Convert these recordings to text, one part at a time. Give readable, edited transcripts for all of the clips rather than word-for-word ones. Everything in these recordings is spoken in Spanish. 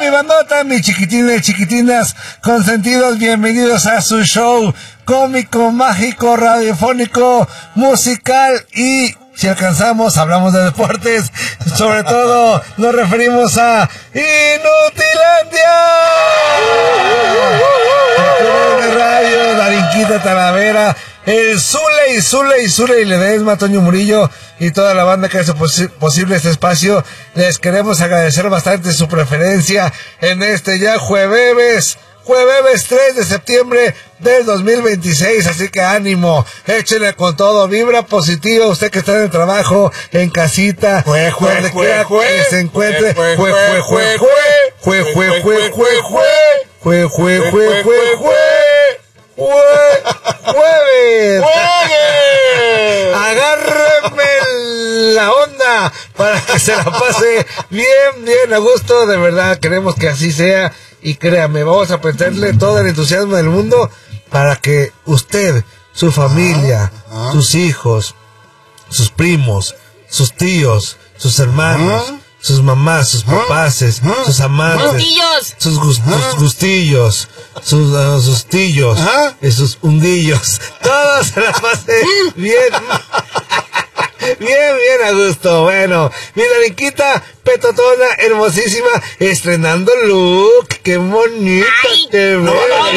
mi bandota, mis chiquitines, chiquitinas, consentidos, bienvenidos a su show cómico, mágico, radiofónico, musical y, si alcanzamos, hablamos de deportes. Sobre todo, nos referimos a Inutilandia. De radio, Darinquita Talavera, el Zule Ledesma, Toño Murillo y toda la banda que hace posible este espacio. Les queremos agradecer bastante su preferencia en este ya jueves 3 de septiembre del 2026, así que ánimo, échenle con todo, vibra positiva, usted que está en el trabajo, en casita, donde quiera que se encuentre, jueves, agárreme la onda para que se la pase bien a gusto, de verdad, queremos que así sea. Y créame, vamos a meterle todo el entusiasmo del mundo para que usted, su familia, sus hijos, sus primos, sus tíos, sus hermanos, sus mamás, sus papaces, sus amantes, sus gustillos, sus tillos, y sus hundillos, todos se la pasen bien a gusto. Bueno, mi Darinquita petotona, hermosísima, estrenando look, qué bonita te ves,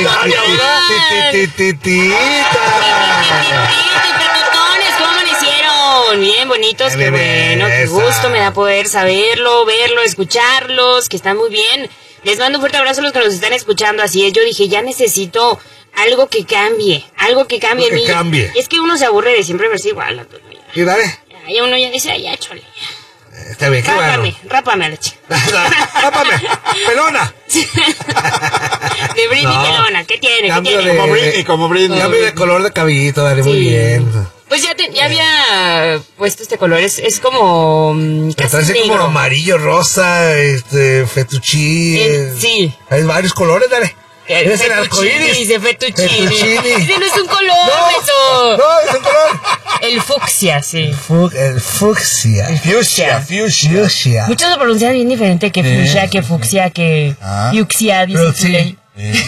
¿cómo amanecieron? Bien bonitos, qué bueno, qué gusto me da poder saberlo, verlo, escucharlos, que están muy bien. Les mando un fuerte abrazo a los que nos están escuchando. Así es, yo dije, ya necesito algo que cambie en mí. Es que uno se aburre de siempre verse igual, Antonio. Y dale. Ya uno ya dice, ya, chole. Está bien, qué bueno. Rápame a la chica. Rápame, pelona. De Britney pelona, ¿qué tiene? Como Britney. Cambio de color de cabellito, dale, muy bien. Pues ya había puesto este color, es como casi así negro. Como amarillo, rosa, fettuccine. Sí. Hay varios colores, dale. Es el arcoíris. Dice fettuccine. Ese no es un color, eso. No, es un color. El fucsia, sí. El fucsia. Fuchsia. Muchos lo pronuncian bien diferente que fuchsia, que fucsia, que fuchsia, dice Zuley.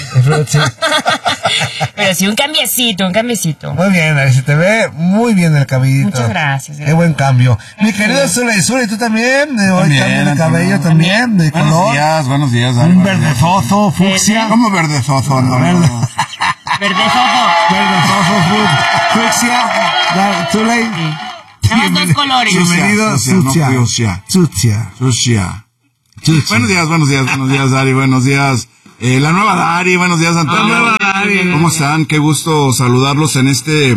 Pero sí, un cambiecito. Muy bien, se te ve muy bien el cabellito. Muchas gracias. Qué buen cambio. Mi querido Zuley, ¿tú también? Hoy cambio de cabello también, de color. Buenos días. Un verdezoso, fucsia. ¿Cómo verdezoso? No. Verdezoso, fucsia. Zuley. Nada más dos colores. Bienvenido, Sucia. Buenos días, Dari, buenos días. La nueva Dari, buenos días, Antonio. La nueva Dari. ¿Cómo están? Qué gusto saludarlos en este...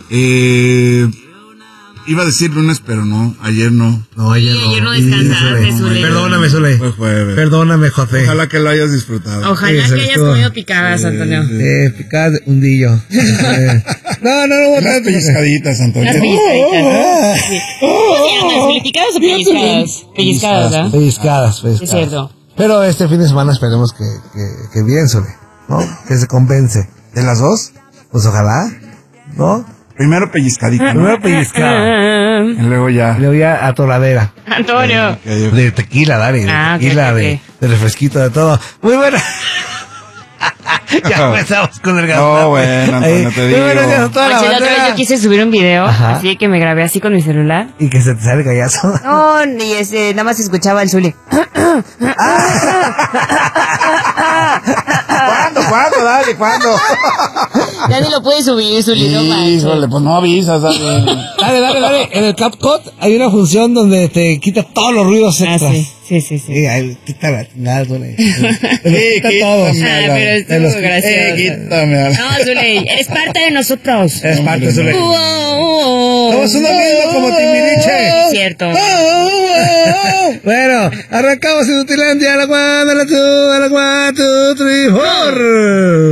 iba a decir lunes, pero no, ayer no. No, ayer no. Ayer no descansaste, Zuley. Perdóname, Zuley. Fue jueves. Perdóname, José. Ojalá que lo hayas disfrutado. Ojalá que hayas comido picadas, Antonio. Picadas de hundillo. No, Las pellizcaditas, Antonio. Las pellizcaditas. ¿Cómo se llaman? ¿Picadas o pellizcadas? Pellizcadas, ¿verdad? Pellizcadas. Es cierto. Pero este fin de semana esperemos que bien, Zuley, ¿no? Que se compense. ¿De las dos? Pues ojalá, ¿no? Primero pellizcadita. Primero pellizcada. Y luego ya. Luego ya atoradera. Antonio. De tequila, Dari. De tequila, okay. De refresquito, de todo. Muy buena. Ya empezamos con el gato. No, bueno, Antonio, te digo. Muy buenos días a toda la La otra vez bandera. yo quise subir un video, Ajá. así que me grabé así con mi celular. Y que se te sale el gallazo. No, y nada más escuchaba el Zuley. ¿Cuándo, Dari? ¿Cuándo? Ya ni lo puedes subir, Zuley, no manches. Híjole, pues no avisas, Dari. Dale. En el CapCut hay una función donde te quita todos los ruidos extras. Sí. Sí, ahí quita la chingada, Zuley. Quita todo. Pero estuvo gracioso. Quítame. No, Zuley, eres parte de nosotros. Es parte, Zuley. Somos uno mismo como Timbiriche. Cierto. Bueno, arrancamos en Utilandia a la 1, a la 2, 3, 4.